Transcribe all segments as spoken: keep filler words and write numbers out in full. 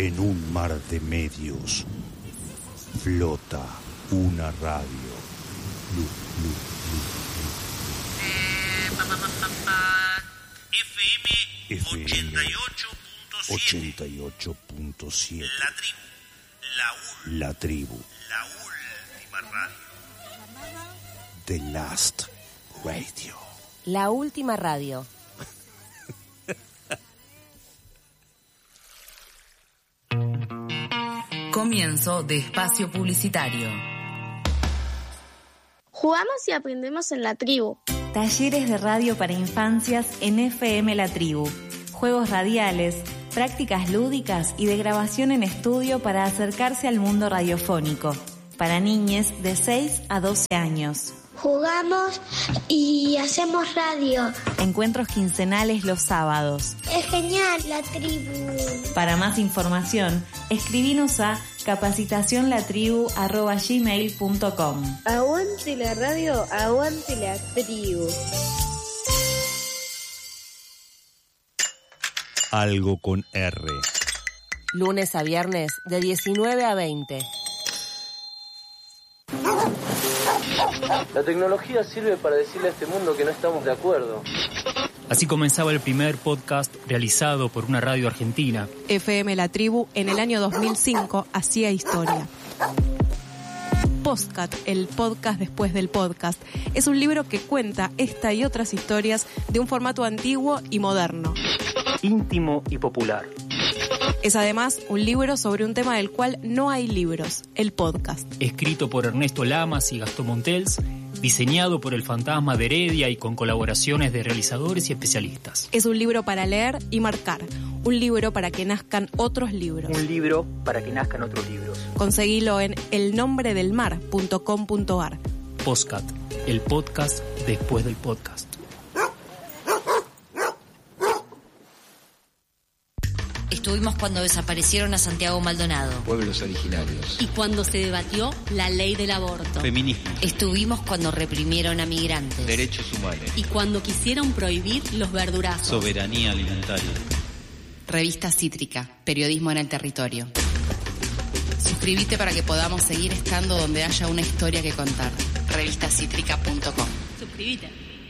En un mar de medios flota una radio. Lu, lu, lu, lu. Eh, pa, pa, pa, pa, pa. F M ochenta y ocho punto siete. La tribu. La, ul- La tribu. la última radio. The Last Radio. La última radio. Comienzo de espacio publicitario. Jugamos y aprendemos en la tribu. Talleres de radio para infancias en F M La Tribu. Juegos radiales, prácticas lúdicas y de grabación en estudio para acercarse al mundo radiofónico. Para niñes de seis a doce años. Jugamos y hacemos radio. Encuentros quincenales los sábados. Es genial la tribu. Para más información, escribinos a capacitacionlatribu arroba gmail punto com. Aguante la radio, aguante la tribu. Algo con R. Lunes a viernes de diecinueve a veinte. La tecnología sirve para decirle a este mundo que no estamos de acuerdo. Así comenzaba el primer podcast realizado por una radio argentina. F M La Tribu en el año dos mil cinco hacía historia. Postcat, el podcast después del podcast, es un libro que cuenta esta y otras historias de un formato antiguo y moderno. Íntimo y popular. Es además un libro sobre un tema del cual no hay libros, el podcast. Escrito por Ernesto Lamas y Gastón Montels, diseñado por el Fantasma de Heredia y con colaboraciones de realizadores y especialistas. Es un libro para leer y marcar, un libro para que nazcan otros libros. Un libro para que nazcan otros libros. Conseguilo en el nombre del mar punto com punto ar. Postcat, el podcast después del podcast. Estuvimos cuando desaparecieron a Santiago Maldonado. Pueblos originarios. Y cuando se debatió la ley del aborto. Feminismo. Estuvimos cuando reprimieron a migrantes. Derechos humanos. Y cuando quisieron prohibir los verdurazos. Soberanía alimentaria. Revista Cítrica, periodismo en el territorio. Suscríbete para que podamos seguir estando donde haya una historia que contar. revista cítrica punto com. Suscríbete.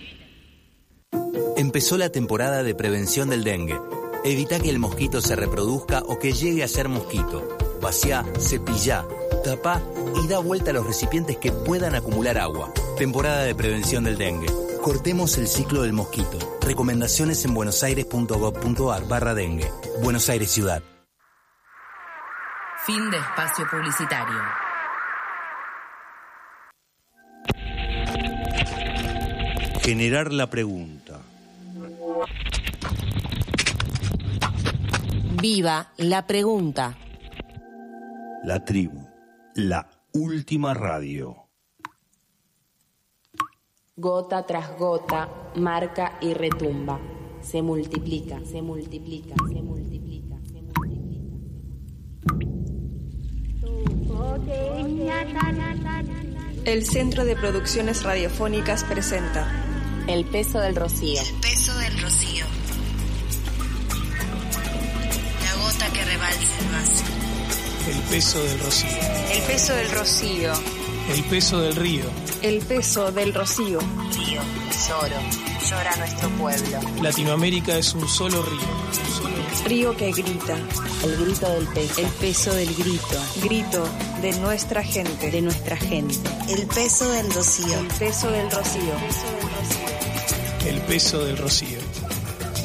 Empezó la temporada de prevención del dengue. Evita que el mosquito se reproduzca o que llegue a ser mosquito. Vaciá, cepillá, tapá y da vuelta a los recipientes que puedan acumular agua. Temporada de prevención del dengue. Cortemos el ciclo del mosquito. Recomendaciones en buenosaires punto gov punto ar barra dengue. Buenos Aires Ciudad. Fin de espacio publicitario. Generar la pregunta. Viva la pregunta. La tribu. La última radio. Gota tras gota, marca y retumba. Se multiplica, se multiplica, se multiplica, se multiplica. El Centro de Producciones Radiofónicas presenta El peso del rocío. El peso del rocío. La gota que rebalsa el vaso. El peso del rocío. El peso del rocío. El peso del río. El peso del rocío. Río, lloro, llora nuestro pueblo. Latinoamérica es un solo río. Un solo río. Río que grita. El grito del peso. El peso del grito. Grito de nuestra gente. De nuestra gente. El peso del rocío. El peso del rocío. El peso del rocío.